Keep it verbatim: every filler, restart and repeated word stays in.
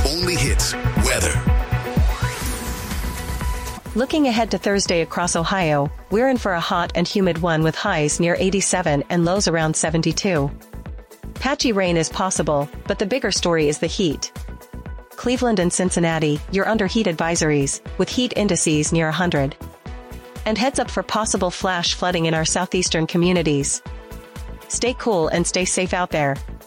only hits weather. Looking ahead to Thursday across Ohio, we're in for a hot and humid one with highs near eighty-seven and lows around seventy-two. Patchy rain is possible, but the bigger story is the heat. Cleveland and Cincinnati, you're under heat advisories, with heat indices near one hundred. And heads up for possible flash flooding in our southeastern communities. Stay cool and stay safe out there.